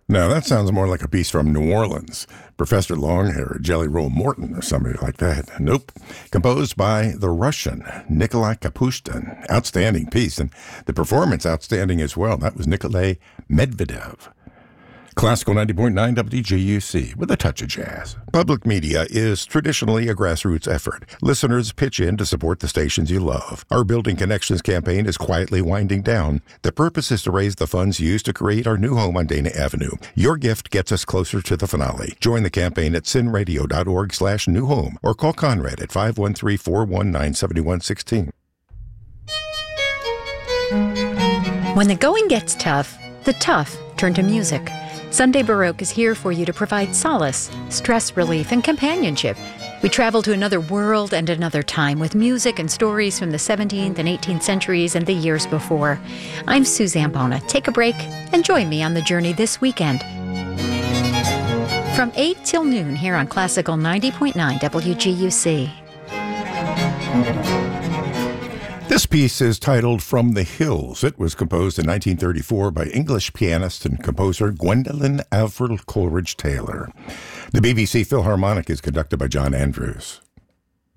Now, that sounds more like a piece from New Orleans. Professor Longhair or Jelly Roll Morton or somebody like that. Nope. Composed by the Russian Nikolai Kapustin. Outstanding piece, and the performance outstanding as well. That was Nikolay Medvedev. Classical 90.9 WGUC with a touch of jazz. Public media is traditionally a grassroots effort. Listeners pitch in to support the stations you love. Our Building Connections campaign is quietly winding down. The purpose is to raise the funds used to create our new home on Dana Avenue. Your gift gets us closer to the finale. Join the campaign at sinradio.org/newhome or call Conrad at 513-419-7116. When the going gets tough, the tough turn to music. Sunday Baroque is here for you to provide solace, stress relief, and companionship. We travel to another world and another time with music and stories from the 17th and 18th centuries and the years before. I'm Suzanne Bona. Take a break and join me on the journey this weekend. From 8 till noon here on Classical 90.9 WGUC. This piece is titled From the Hills. It was composed in 1934 by English pianist and composer Gwendolyn Avril Coleridge Taylor. The BBC Philharmonic is conducted by John Andrews.